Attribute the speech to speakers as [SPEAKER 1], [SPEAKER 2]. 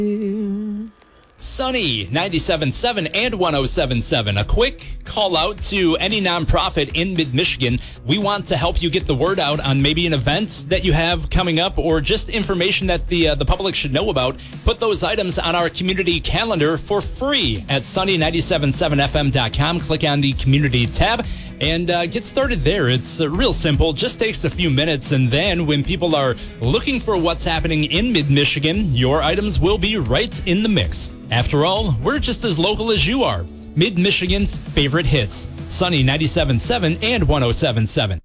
[SPEAKER 1] Sunny 97.7 and 107.7. A quick call out to any nonprofit in mid-Michigan. We want to help you get the word out on maybe an event that you have coming up or just information that the public should know about. Put those items on our community calendar for free at sunny977fm.com. Click on the community tab and get started there. It's real simple. Just takes a few minutes. And then when people are looking for what's happening in mid-Michigan, your items will be right in the mix. After all, we're just as local as you are. Mid-Michigan's favorite hits. Sunny 97.7 and 107.7.